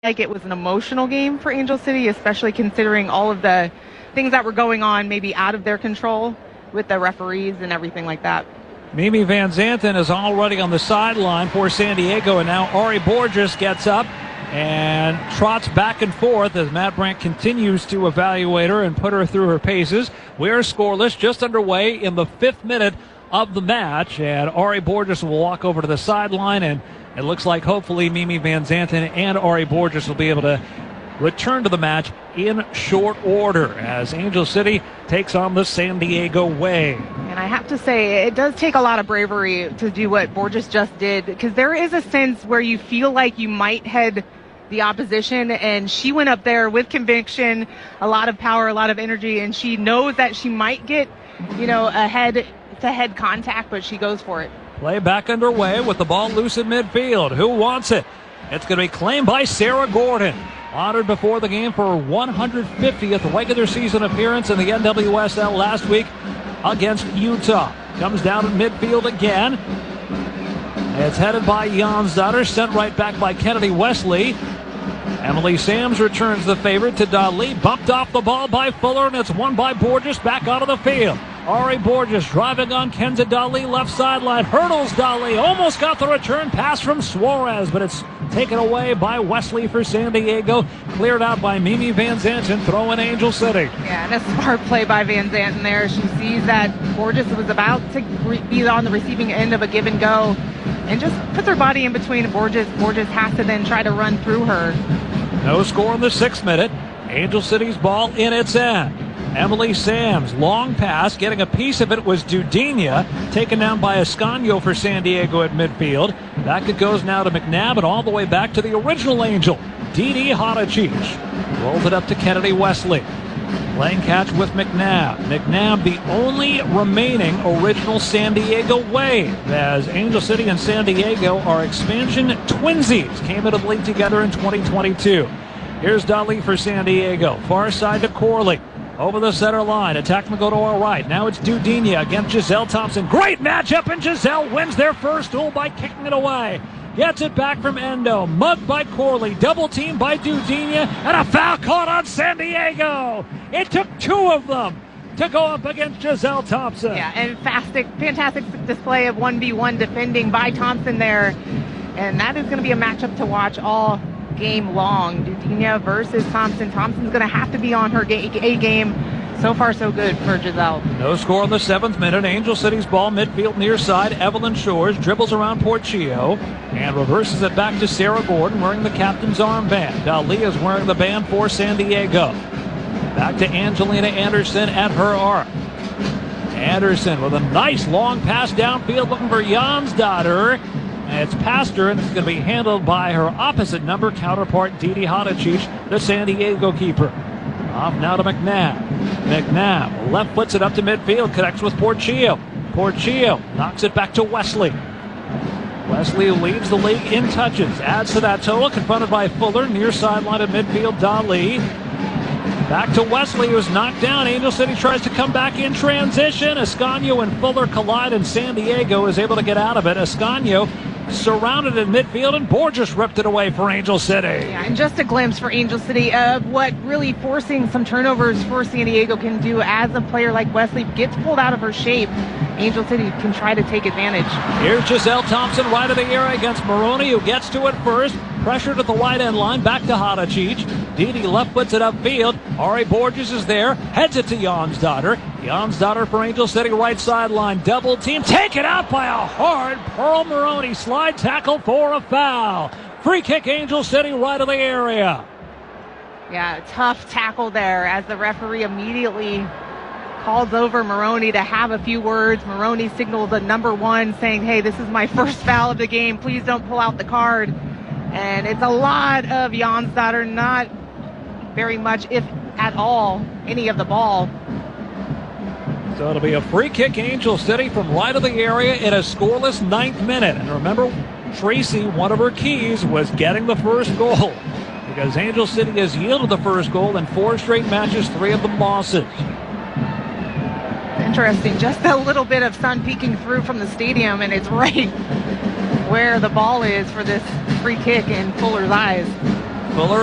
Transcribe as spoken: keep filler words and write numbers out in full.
like it was an emotional game for Angel City, especially considering all of the things that were going on maybe out of their control with the referees and everything like that. Mimi Van Zanten is already on the sideline for San Diego, and now Ari Borges gets up and trots back and forth as Matt Brandt continues to evaluate her and put her through her paces. We are scoreless, just underway in the fifth minute of the match, and Ari Borges will walk over to the sideline, and it looks like hopefully Mimi Van Zanten and Ari Borges will be able to return to the match in short order as Angel City takes on the San Diego way. And I have to say, it does take a lot of bravery to do what Borges just did, because there is a sense where you feel like you might head the opposition, and she went up there with conviction, a lot of power, a lot of energy, and she knows that she might get, you know, a head-to-head contact, but she goes for it. Play back underway with the ball loose in midfield. Who wants it? It's going to be claimed by Sarah Gordon. Honored before the game for her one hundred fiftieth regular season appearance in the N W S L last week against Utah. Comes down in midfield again. It's headed by Jansdotter, sent right back by Kennedy Wesley. Emily Sams returns the favorite to Dali. Bumped off the ball by Fuller, and it's won by Borges back out of the field. Ari Borges driving on Kenza Dali, left sideline. Hurdles Dali. Almost got the return pass from Suarez, but it's taken away by Wesley for San Diego. Cleared out by Mimi Van Zanten, throwing Angel City. Yeah, and a smart play by Van Zanten there. She sees that Borges was about to be on the receiving end of a give and go, and just puts her body in between Borges. Borges has to then try to run through her. No score in the sixth minute. Angel City's ball in its end. Emily Sams, long pass, getting a piece of it was Dudinha, taken down by Ascanio for San Diego at midfield. Back it goes now to McNabb, and all the way back to the original Angel, Didi Hadicic. Rolls it up to Kennedy Wesley. Playing catch with McNabb. McNabb, the only remaining original San Diego wave, as Angel City and San Diego are expansion twinsies. Came into the league together in twenty twenty-two. Here's Dali for San Diego. Far side to Corley. Over the center line. Attack will go to our right. Now it's Dudinha against Giselle Thompson. Great matchup, and Giselle wins their first goal by kicking it away. Gets it back from Endo. Mugged by Corley. Double teamed by Dudinha. And a foul caught on San Diego. It took two of them to go up against Giselle Thompson. Yeah, and fantastic, fantastic display of one v one defending by Thompson there. And that is going to be a matchup to watch all game long. Dudinha versus Thompson. Thompson's going to have to be on her A game. So far, so good for Giselle. No score in the seventh minute. Angel City's ball midfield near side. Evelyn Shores dribbles around Portillo and reverses it back to Sarah Gordon wearing the captain's armband. Dali is wearing the band for San Diego. Back to Angelina Anderson at her arc. Anderson with a nice long pass downfield looking for Jansdotter. It's past her, and it's going to be handled by her opposite number counterpart, Didi Hadicic, the San Diego keeper. Off now to McNabb. McNabb left foots it up to midfield, connects with Portillo. Portillo knocks it back to Wesley. Wesley leads the league in touches, adds to that total, confronted by Fuller, near sideline at midfield, Dali. Back to Wesley, who's knocked down. Angel City tries to come back in transition. Ascanio and Fuller collide, and San Diego is able to get out of it. Ascanio surrounded in midfield, and Borges ripped it away for Angel City. Yeah, and just a glimpse for Angel City of what really forcing some turnovers for San Diego can do as a player like Wesley gets pulled out of her shape. Angel City can try to take advantage. Here's Giselle Thompson right of the area against Maroney, who gets to it first. Pressured at the wide end line, back to Hadicic. Didi left puts it upfield. Ari Borges is there, heads it to Jansdotter. Jansdotter for Angel City, right sideline, double team, taken out by a hard Pearl Maroney. Slide tackle for a foul. Free kick, Angel City, right of the area. Yeah, tough tackle there as the referee immediately calls over Maroney to have a few words. Maroney signals a number one saying, hey, this is my first foul of the game. Please don't pull out the card. And it's a lot of Jansdotter, not very much, if at all, any of the ball. So it'll be a free kick, Angel City, from right of the area in a scoreless ninth minute. And remember, Tracy, one of her keys was getting the first goal, because Angel City has yielded the first goal in four straight matches, three of them losses. Interesting, just a little bit of sun peeking through from the stadium, and it's right where the ball is for this free kick in Fuller's eyes. Fuller